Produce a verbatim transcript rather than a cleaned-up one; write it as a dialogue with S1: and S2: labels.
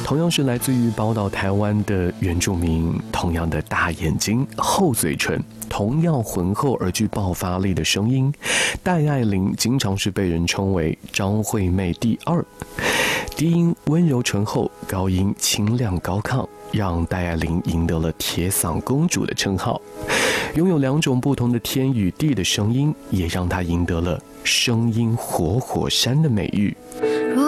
S1: 同样是来自于宝岛台湾的原住民，同样的大眼睛、厚嘴唇，同样浑厚而具爆发力的声音，戴爱玲经常是被人称为张惠妹第二。低音温柔醇厚，高音清亮高亢，让戴爱玲赢得了铁嗓公主的称号。拥有两种不同的天与地的声音，也让她赢得了声音活火山的美誉。